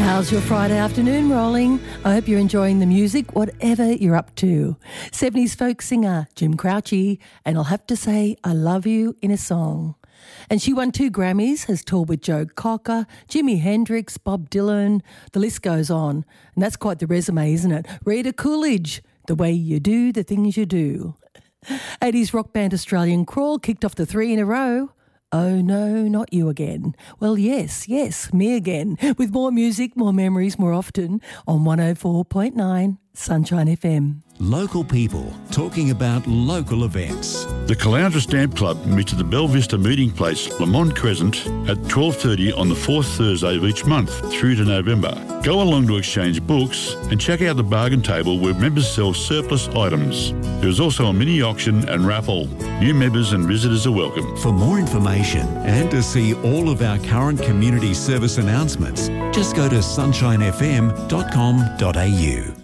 How's your Friday afternoon rolling? I hope you're enjoying the music, whatever you're up to. 70s folk singer Jim Crouchy, and I'll have to say I love you in a song. And she won 2 Grammys, has toured with Joe Cocker, Jimi Hendrix, Bob Dylan, the list goes on. And that's quite the resume, isn't it? Rita Coolidge, The Way You Do the Things You Do. 80s rock band Australian Crawl kicked off the 3 in a row. Oh no, not you again. Well, yes, me again. With more music, more memories, more often on 104.9 Sunshine FM. Local people talking about local events. The Caloundra Stamp Club meets at the Belle Vista Meeting Place, Lamont Crescent, at 12:30 on the 4th Thursday of each month through to November. Go along to exchange books and check out the bargain table where members sell surplus items. There is also a mini auction and raffle. New members and visitors are welcome. For more information and to see all of our current community service announcements, just go to sunshinefm.com.au.